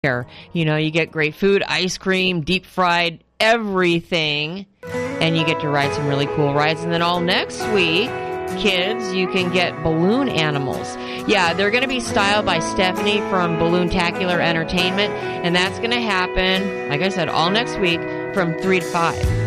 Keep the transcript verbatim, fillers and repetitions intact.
here. You know, you get great food, ice cream, deep fried, everything, and you get to ride some really cool rides. And then all next week, kids, you can get balloon animals. Yeah, they're going to be styled by Stephanie from Balloontacular Entertainment, and that's going to happen, like I said, all next week from three to five.